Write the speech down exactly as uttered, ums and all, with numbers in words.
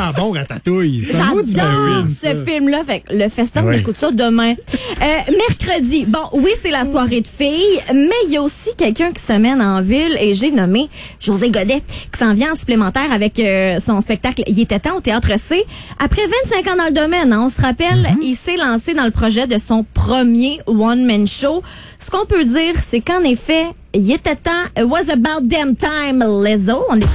tellement bon, Ratatouille. C'est un maudit bon J'adore film, ce ça. film-là. Fait que le festin, on Oui. écoute ça demain. Euh, mercredi. Bon, oui, c'est la soirée de filles, mais il y a aussi quelqu'un qui se mène en ville et j'ai nommé José Godet, qui s'en vient en supplémentaire avec euh, son spectacle Il était temps au Théâtre C. Après vingt-cinq ans dans le domaine, hein, on se rappelle, mm-hmm. il s'est lancé dans le projet de son premier one-man show. Ce qu'on peut dire, c'est qu'en effet, il était temps, it was about damn time, Lizzo. On est